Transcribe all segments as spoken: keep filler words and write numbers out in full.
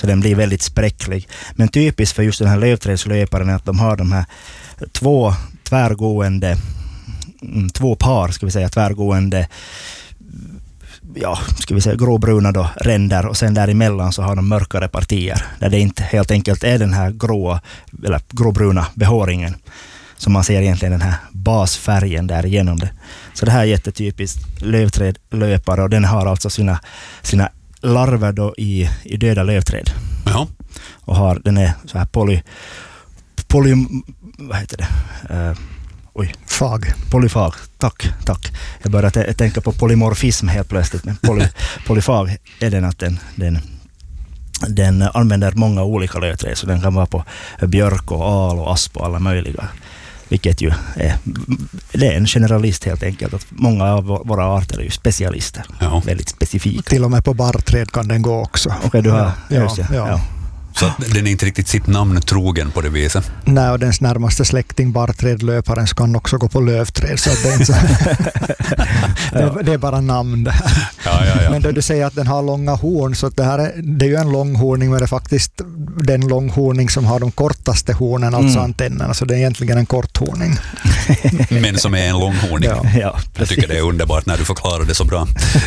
så den blir väldigt spräcklig. Men typiskt för just den här lövträdslöparen är att de har de här två tvärgående två par, ska vi säga, tvärgående ja, ska vi säga gråbruna då, ränder, och sen däremellan så har de mörkare partier där det inte helt enkelt är den här grå eller gråbruna behåringen som man ser egentligen den här basfärgen där igenom det. Så det här är jättetypiskt lövträdlöpare, och den har alltså sina, sina larver då i, i döda lövträd. Ja. Och har, den är så här poly, poly vad heter det? Uh, oj. Fag. Polyfag, tack, tack. Jag började t- tänka på polymorfism helt plötsligt, men poly, polyfag är den att den, den, den använder många olika lövträd, så den kan vara på björk och al och asp och alla möjliga. Vilket ju är, det är en generalist helt enkelt. Att många av våra arter är ju specialister. Ja. Väldigt specifika. Till och med på barrträd kan den gå också. Okej, okay, du har... Ja, just, ja, ja. ja. Så att den är inte riktigt sitt namn trogen på det viset. Nej, och dens närmaste släkting barrträdlöparen kan också gå på lövträd, så att det, är inte så det, det är bara namn det här. Ja, ja, ja. Men då du säger att den har långa horn, så att det här är, det är ju en långhorning, men det är faktiskt den långhorning som har de kortaste hornen, alltså mm. antennerna, så det är egentligen en korthorning. Men som är en långhorning. Ja. Ja, jag tycker det är underbart när du förklarar det så bra.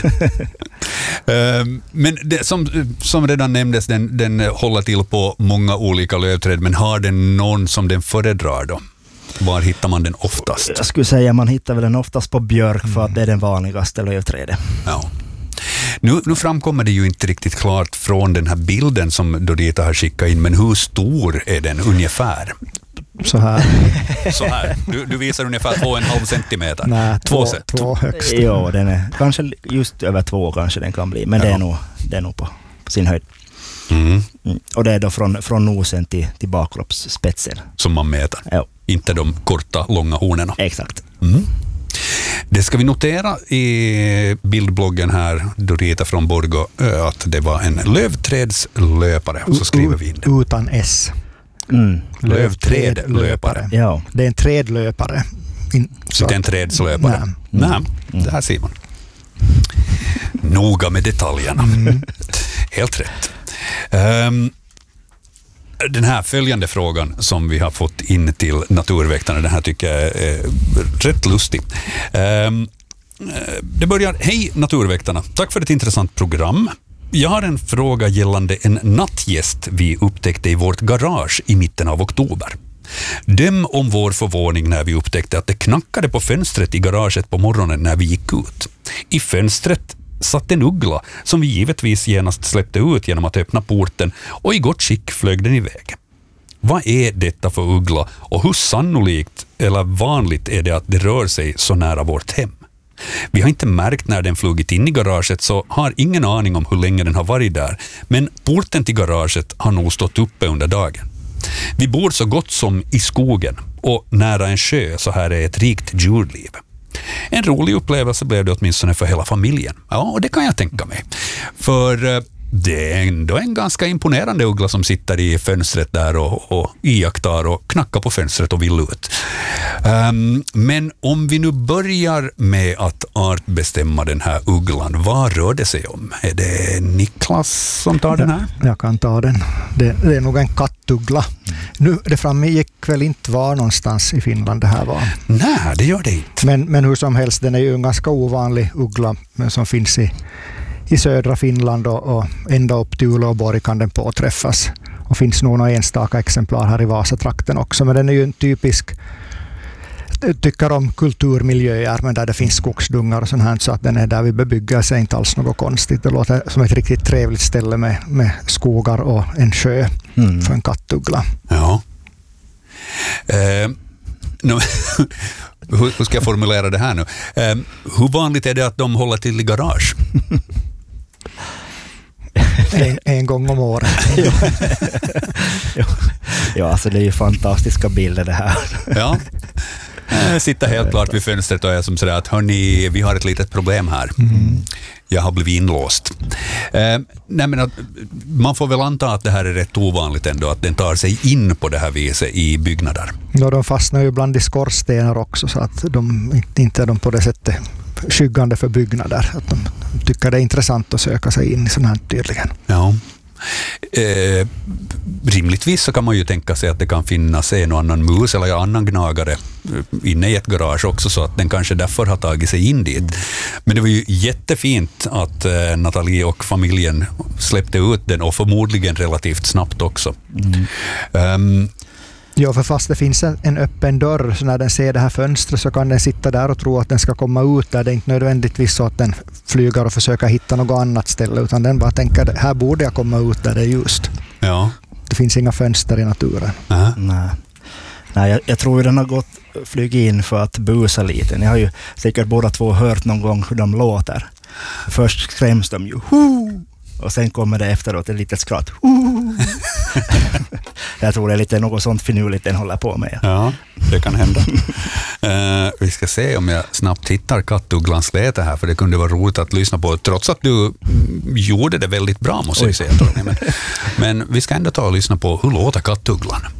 Men det, som, som redan nämndes, den, den håller till på många olika lövträd, men har den någon som den föredrar då? Var hittar man den oftast? Jag skulle säga man hittar väl den oftast på björk, för att det är den vanligaste lövträdet. Ja. Nu, nu framkommer det ju inte riktigt klart från den här bilden som Dodita har skickat in, men hur stor är den ungefär? Så här. Så här. Du, du visar ungefär två och en halv centimeter. Nej, två, två, set. två högst. Jo, den är kanske just över två kanske den kan bli, men ja. det är nog, det är nog på, på sin höjd. Mm. Mm. Och det är då från, från nosen till, till bakkroppsspetsen. Som man mäter. Ja. Inte de korta, långa hornen. Exakt. Mm. Det ska vi notera i bildbloggen här, Dorita från Borgå, att det var en lövträdslöpare. Och så skriver vi in det. Utan S. Mm. Lövträdlöpare. Ja. Det är en trädlöpare. In, så Inte en trädslöpare. Nej. Nej, mm. det här ser man. Noga med detaljerna. Mm. Helt rätt. Um, den här följande frågan som vi har fått in till Naturväktarna, den här tycker jag är rätt lustig. Um, det börjar: hej Naturväktarna, tack för ett intressant program. Jag har en fråga gällande en nattgäst vi upptäckte i vårt garage i mitten av oktober. Döm om vår förvåning när vi upptäckte att det knackade på fönstret i garaget på morgonen när vi gick ut. I fönstret satt en uggla som vi givetvis genast släppte ut genom att öppna porten, och i gott skick flög den iväg. Vad är detta för uggla, och hur sannolikt eller vanligt är det att det rör sig så nära vårt hem? Vi har inte märkt när den flugit in i garaget, så har ingen aning om hur länge den har varit där, men porten till garaget har nog stått uppe under dagen. Vi bor så gott som i skogen och nära en sjö, så här är ett rikt djurliv. En rolig upplevelse blev det åtminstone för hela familjen. Ja, och det kan jag tänka mig. För det är ändå en ganska imponerande uggla som sitter i fönstret där och, och iakttar och knackar på fönstret och vill ut. Um, men om vi nu börjar med att artbestämma den här ugglan, vad rör det sig om? Är det Niklas som tar den här? Jag kan ta den. Det, det är nog en kattuggla. Mm. Nu, det framgick väl inte var någonstans i Finland det här var. Nej, det gör det inte. Men, men hur som helst, den är ju en ganska ovanlig uggla, men som finns i I södra Finland, och, och ända upp till Uleåborg kan den påträffas. Och finns nog några enstaka exemplar här i Vasatrakten också. Men den är ju en typisk, tycker om kulturmiljöer, men där det finns skogsdungar och sånt här, så att den är där vi bebygger sig inte alls något konstigt. Det låter som ett riktigt trevligt ställe med, med skogar och en sjö mm. för en kattuggla. Ja. Eh, no, hur, hur ska jag formulera det här nu? Eh, hur vanligt är det att de håller till i garage? En, en gång om året. ja. ja, alltså det är ju fantastiska bilder det här. Ja. Jag sitter helt klart vid fönstret och är som sådär att hörni, vi har ett litet problem här. Mm. Jag har blivit inlåst. Eh, nej men att, man får väl anta att det här är rätt ovanligt ändå, att den tar sig in på det här viset i byggnader. Ja, de fastnar ju bland i skorstenar också, så att de inte är de på det sättet skyggande för byggnader. Att de tycker det är intressant att söka sig in i sådana här tydligen. Ja. Eh, rimligtvis så kan man ju tänka sig att det kan finnas en och annan mus eller en annan gnagare inne i ett garage också, så att den kanske därför har tagit sig in dit. Men det var ju jättefint att eh, Nathalie och familjen släppte ut den, och förmodligen relativt snabbt också. Mm. Um, Ja, för fast det finns en, en öppen dörr, så när den ser det här fönstret så kan den sitta där och tro att den ska komma ut där. Det är inte nödvändigtvis så att den flyger och försöker hitta något annat ställe, utan den bara tänker, här borde jag komma ut där det är just. ja. Det finns inga fönster i naturen. Uh-huh. Nej, Nej jag, jag tror den har gått flyg in för att busa lite. Ni har ju säkert båda två hört någon gång hur de låter. Först skräms de ju. Hoo! Och sen kommer det efteråt ett litet skratt. Jag tror det är lite något sånt finurligt den håller på med. Ja, det kan hända. uh, vi ska se om jag snabbt hittar kattugglans läte här, för det kunde vara roligt att lyssna på, trots att du gjorde det väldigt bra, måste jag säga. Men, men vi ska ändå ta och lyssna på hur låter kattugglan.